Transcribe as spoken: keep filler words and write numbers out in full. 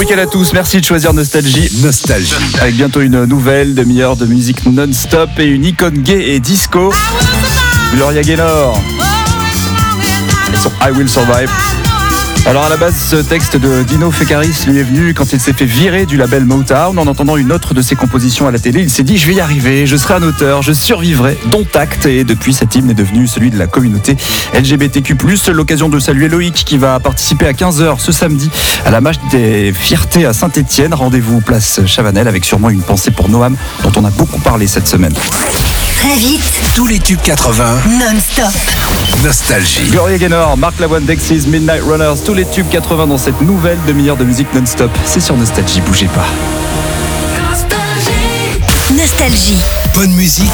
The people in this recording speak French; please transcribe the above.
week-end à tous, merci de choisir Nostalgie. Nostalgie. Avec bientôt une nouvelle demi-heure de musique non-stop et une icône gay et disco. Gloria Gaynor. Et son I Will Survive. Alors à la base, ce texte de Dino Fekaris lui est venu quand il s'est fait virer du label Motown. En entendant une autre de ses compositions à la télé, il s'est dit « Je vais y arriver, je serai un auteur, je survivrai, dont acte ». Et depuis, cet hymne est devenu celui de la communauté L G B T Q plus. L'occasion de saluer Loïc qui va participer à quinze heures ce samedi à la marche des fiertés à Saint-Etienne. Rendez-vous place Chavanel avec sûrement une pensée pour Noam dont on a beaucoup parlé cette semaine. Très vite, Tous les tubes quatre-vingts, non-stop. Nostalgie. Gloria Gaynor, Marc Lavoine, Dexys, Midnight Runners, tous les tubes quatre-vingts dans cette nouvelle demi-heure de musique non-stop. C'est sur Nostalgie, bougez pas. Nostalgie. Bonne musique